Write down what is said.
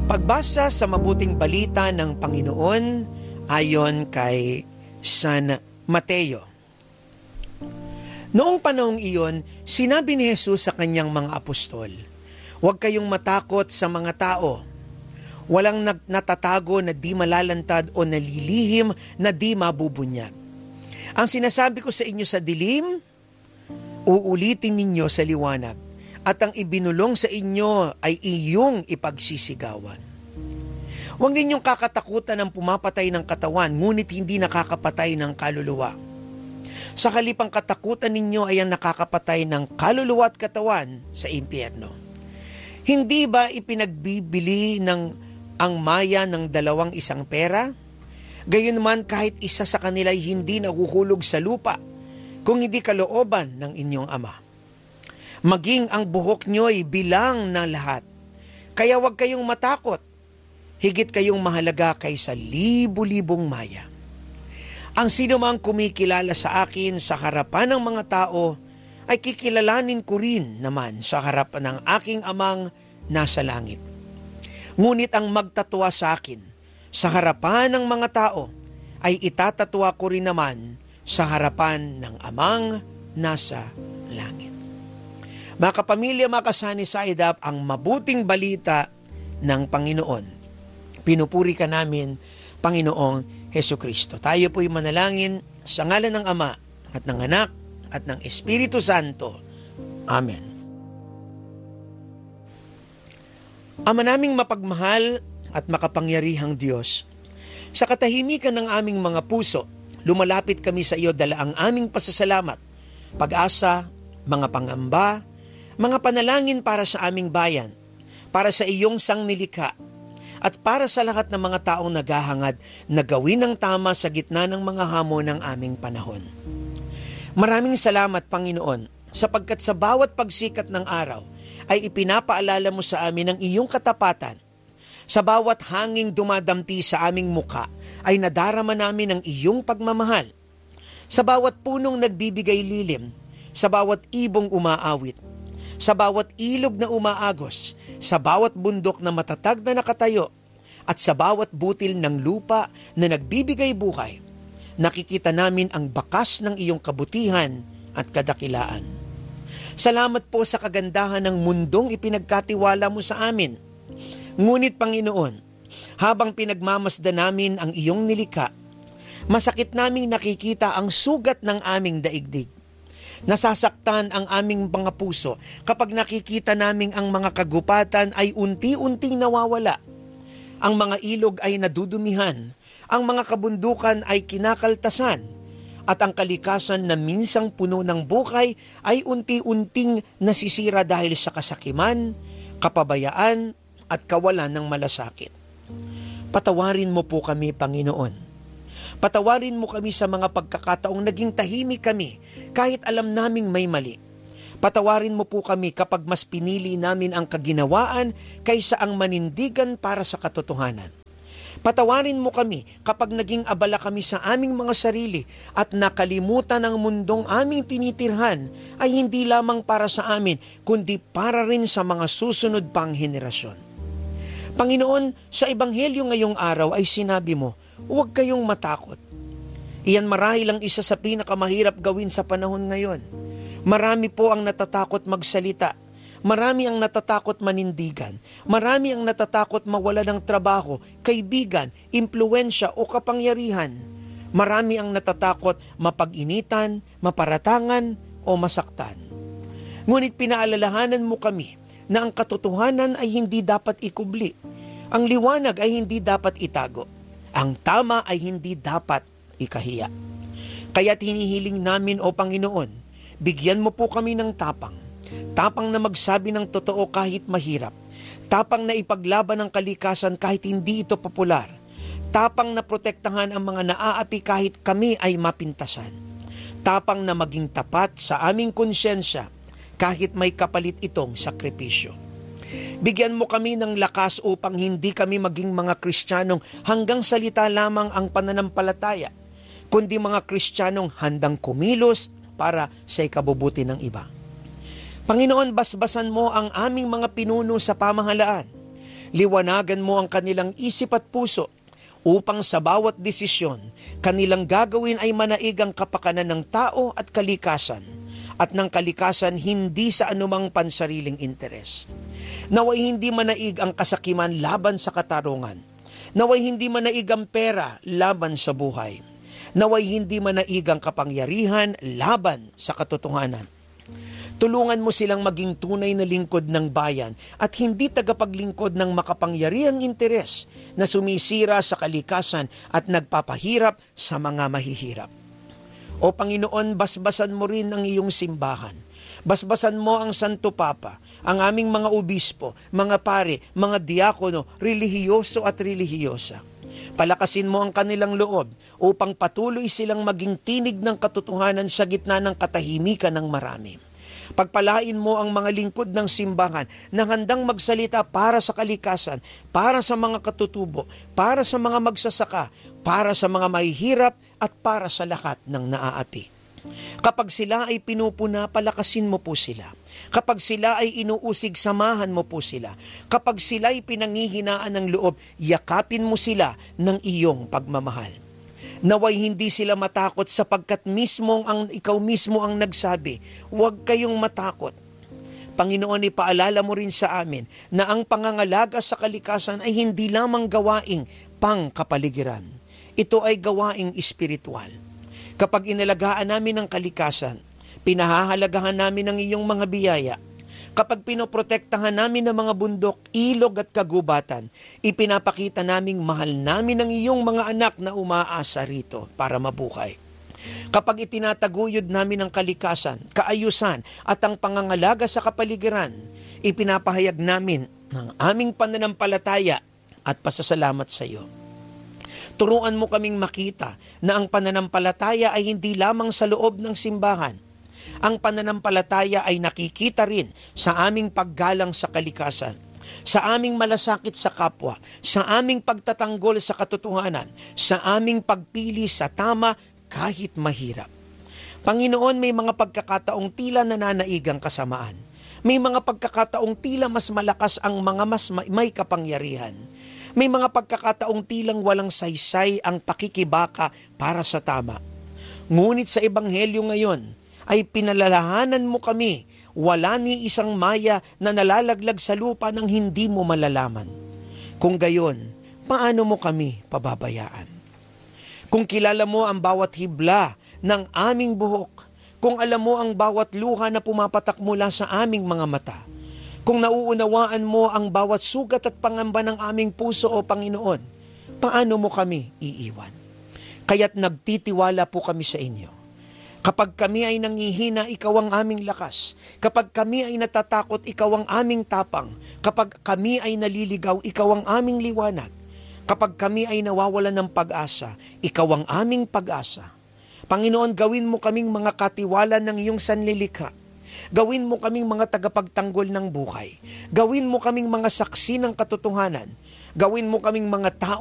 Pagbasa sa mabuting balita ng Panginoon ayon kay San Mateo. Noong panahong iyon, sinabi ni Jesus sa kanyang mga apostol, "Huwag kayong matakot sa mga tao. Walang natatago na di malalantad o nalilihim na di mabubunyag. Ang sinasabi ko sa inyo sa dilim, uulitin ninyo sa liwanag. At ang ibinulong sa inyo ay iyong ipagsisigawan. Huwag ninyong kakatakutan ng pumapatay ng katawan, ngunit hindi nakakapatay ng kaluluwa. Sa halipang katakutan ninyo ay ang nakakapatay ng kaluluwa at katawan sa impyerno. Hindi ba ipinagbibili ng ang maya ng 2 pera? Gayunman kahit isa sa kanila ay hindi nahuhulog sa lupa, kung hindi kalooban ng inyong Ama. Maging ang buhok nyo'y bilang na lahat. Kaya huwag kayong matakot. Higit kayong mahalaga kaysa libu-libong maya. Ang sino mang kumikilala sa akin sa harapan ng mga tao, ay kikilalanin ko rin naman sa harapan ng aking Amang nasa langit. Ngunit ang magtatwa sa akin sa harapan ng mga tao, ay itatatwa ko rin naman sa harapan ng Amang nasa langit." Mga kapamilya, mga kasani sa IDAP, ang mabuting balita ng Panginoon. Pinupuri ka namin, Panginoong Hesukristo. Tayo po'y manalangin sa ngalan ng Ama at ng Anak at ng Espiritu Santo. Amen. Ama naming mapagmahal at makapangyarihang Diyos, sa katahimikan ng aming mga puso, lumalapit kami sa iyo dala ang aming pasasalamat, pag-asa, mga pangamba, mga panalangin para sa aming bayan, para sa iyong sangnilikha, at para sa lahat ng mga taong naghahangad na gawin ang tama sa gitna ng mga hamon ng aming panahon. Maraming salamat, Panginoon, sapagkat sa bawat pagsikat ng araw ay ipinapaalala mo sa amin ang iyong katapatan. Sa bawat hanging dumadampi sa aming muka ay nadarama namin ang iyong pagmamahal. Sa bawat punong nagbibigay lilim, sa bawat ibong umaawit, sa bawat ilog na umaagos, sa bawat bundok na matatag na nakatayo, at sa bawat butil ng lupa na nagbibigay buhay, nakikita namin ang bakas ng iyong kabutihan at kadakilaan. Salamat po sa kagandahan ng mundong ipinagkatiwala mo sa amin. Ngunit Panginoon, habang pinagmamasdan namin ang iyong nilikha, masakit naming nakikita ang sugat ng aming daigdig. Nasasaktan ang aming mga puso kapag nakikita naming ang mga kagubatan ay unti-unting nawawala. Ang mga ilog ay nadudumihan, ang mga kabundukan ay kinakaltasan, at ang kalikasan na minsang puno ng bukay ay unti-unting nasisira dahil sa kasakiman, kapabayaan, at kawalan ng malasakit. Patawarin mo po kami, Panginoon. Patawarin mo kami sa mga pagkakataong naging tahimik kami kahit alam naming may mali. Patawarin mo po kami kapag mas pinili namin ang kaginawaan kaysa ang manindigan para sa katotohanan. Patawarin mo kami kapag naging abala kami sa aming mga sarili at nakalimutan ang mundong aming tinitirhan ay hindi lamang para sa amin kundi para rin sa mga susunod pang henerasyon. Panginoon, sa Ebanghelyo ngayong araw ay sinabi mo, huwag kayong matakot. Iyan marahil ang isa sa pinakamahirap gawin sa panahon ngayon. Marami po ang natatakot magsalita. Marami ang natatakot manindigan. Marami ang natatakot mawala ng trabaho, kaibigan, impluwensya o kapangyarihan. Marami ang natatakot mapag-initan, maparatangan o masaktan. Ngunit pinaalalahanan mo kami na ang katotohanan ay hindi dapat ikubli. Ang liwanag ay hindi dapat itago. Ang tama ay hindi dapat ikahiya. Kaya't hinihiling namin, O Panginoon, bigyan mo po kami ng tapang. Tapang na magsabi ng totoo kahit mahirap. Tapang na ipaglaban ang kalikasan kahit hindi ito popular. Tapang na protektahan ang mga naaapi kahit kami ay mapintasan. Tapang na maging tapat sa aming konsyensya kahit may kapalit itong sakripisyo. Bigyan mo kami ng lakas upang hindi kami maging mga Kristiyanong hanggang salita lamang ang pananampalataya, kundi mga Kristiyanong handang kumilos para sa ikabubuti ng iba. Panginoon, basbasan mo ang aming mga pinuno sa pamahalaan. Liwanagan mo ang kanilang isip at puso upang sa bawat desisyon, kanilang gagawin ay manaig ang kapakanan ng tao at kalikasan, at ng kalikasan hindi sa anumang pansariling interes. Naway hindi manaig ang kasakiman laban sa katarungan. Naway hindi manaig ang pera laban sa buhay. Naway hindi manaig ang kapangyarihan laban sa katotohanan. Tulungan mo silang maging tunay na lingkod ng bayan at hindi tagapaglingkod ng makapangyarihang interes na sumisira sa kalikasan at nagpapahirap sa mga mahihirap. O Panginoon, basbasan mo rin ang iyong simbahan. Basbasan mo ang Santo Papa, ang aming mga obispo, mga pare, mga diakono, relihiyoso at relihiyosa. Palakasin mo ang kanilang loob upang patuloy silang maging tinig ng katotohanan sa gitna ng katahimikan ng marami. Pagpalain mo ang mga lingkod ng simbahan na handang magsalita para sa kalikasan, para sa mga katutubo, para sa mga magsasaka, para sa mga mahihirap at para sa lahat ng naaapi. Kapag sila ay pinupuna, palakasin mo po sila. Kapag sila ay inuusig, samahan mo po sila. Kapag sila ay pinanghihinaan ng loob, yakapin mo sila ng iyong pagmamahal. Naway hindi sila matakot sapagkat ikaw mismo ang nagsabi, huwag kayong matakot. Panginoon, ipaalala mo rin sa amin na ang pangangalaga sa kalikasan ay hindi lamang gawaing pangkapaligiran. Ito ay gawaing espiritual. Kapag inalagaan namin ang kalikasan, pinahahalagahan namin ang iyong mga biyaya. Kapag pinoprotektahan namin ang mga bundok, ilog at kagubatan, ipinapakita naming mahal namin ang iyong mga anak na umaasa rito para mabuhay. Kapag itinataguyod namin ang kalikasan, kaayusan at ang pangangalaga sa kapaligiran, ipinapahayag namin ng aming pananampalataya at pasasalamat sa iyo. Turuan mo kaming makita na ang pananampalataya ay hindi lamang sa loob ng simbahan. Ang pananampalataya ay nakikita rin sa aming paggalang sa kalikasan, sa aming malasakit sa kapwa, sa aming pagtatanggol sa katotohanan, sa aming pagpili sa tama kahit mahirap. Panginoon, may mga pagkakataong tila nananaig ang kasamaan. May mga pagkakataong tila mas malakas ang mga mas may kapangyarihan. May mga pagkakataong tilang walang saysay ang pakikibaka para sa tama. Ngunit sa Ebanghelyo ngayon, ay pinalalahanan mo kami, wala ni isang maya na nalalaglag sa lupa nang hindi mo malalaman. Kung gayon, paano mo kami pababayaan? Kung kilala mo ang bawat hibla ng aming buhok, kung alam mo ang bawat luha na pumapatak mula sa aming mga mata, kung nauunawaan mo ang bawat sugat at pangamba ng aming puso o Panginoon, paano mo kami iiwan? Kaya't nagtitiwala po kami sa inyo. Kapag kami ay nangihina, ikaw ang aming lakas. Kapag kami ay natatakot, ikaw ang aming tapang. Kapag kami ay naliligaw, ikaw ang aming liwanag. Kapag kami ay nawawalan ng pag-asa, ikaw ang aming pag-asa. Panginoon, gawin mo kaming mga katiwala ng iyong sanlilikha. Gawin mo kaming mga tagapagtanggol ng buhay. Gawin mo kaming mga saksi ng katotohanan. Gawin mo kaming mga tao